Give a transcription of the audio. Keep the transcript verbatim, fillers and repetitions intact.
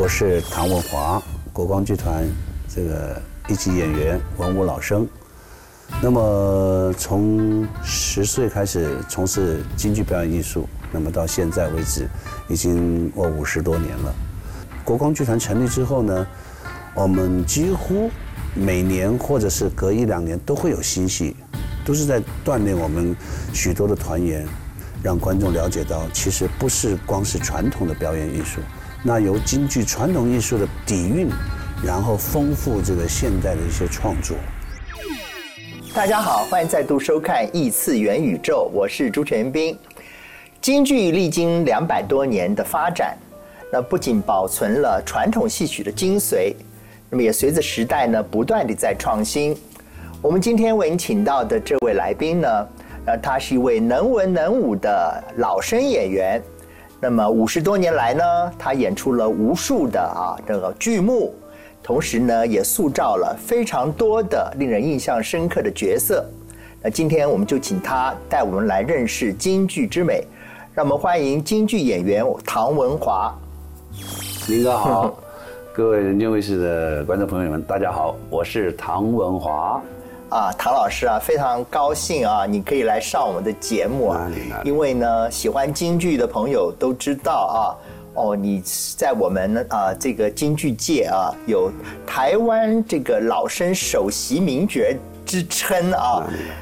我是唐文华，国光剧团这个一级演员，文武老生。那么从十岁开始从事京剧表演艺术，那么到现在为止，已经我五十多年了。国光剧团成立之后呢，我们几乎每年或者是隔一两年都会有新戏，都是在锻炼我们许多的团员，让观众了解到，其实不是光是传统的表演艺术，那由京剧传统艺术的底蕴，然后丰富这个现代的一些创作。 大家好，欢迎再度收看《异次元宇宙》，我是朱全斌。京剧历经两百多年的发展，那不仅保存了传统戏曲的精髓，那么也随着时代呢不断地在创新。我们今天为您请到的这位来宾呢，呃，他是一位能文能武的老生演员。那么五十多年来呢，他演出了无数的啊这个剧目，同时呢也塑造了非常多的令人印象深刻的角色。那今天我们就请他带我们来认识京剧之美，让我们欢迎京剧演员唐文华。 您哥好，各位人间卫视的观众朋友们，大家好，我是唐文华。 啊，唐老师啊，非常高兴啊，你可以来上我们的节目啊，因为呢，喜欢京剧的朋友都知道啊，哦，你在我们啊这个京剧界啊，有台湾这个老生首席名角之称啊。